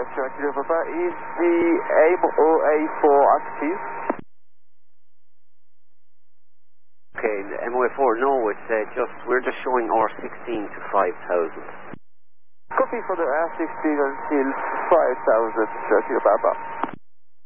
Yes, Charlie Papa. Is the MOA4 active? Okay, the MOA4, no, it's we're just showing R16 to 5,000. Copy for the R16 until 5,000, Charlie Papa.